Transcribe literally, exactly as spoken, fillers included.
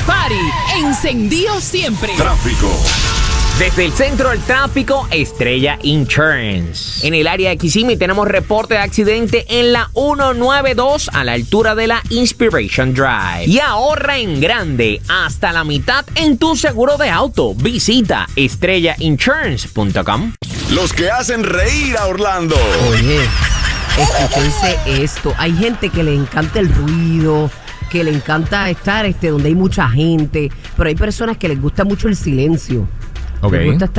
Party, encendido siempre. Tráfico. Desde el centro del tráfico, Estrella Insurance. En el área de Kissimmee tenemos reporte de accidente en la ciento noventa y dos a la altura de la Inspiration Drive. Y ahorra en grande, hasta la mitad en tu seguro de auto. Visita estrella insurance punto com. Los que hacen reír a Orlando. Oye, escúchense esto. Hay gente que le encanta el ruido, que le encanta estar este, donde hay mucha gente, pero hay personas que les gusta mucho el silencio. Ok. Les gusta estar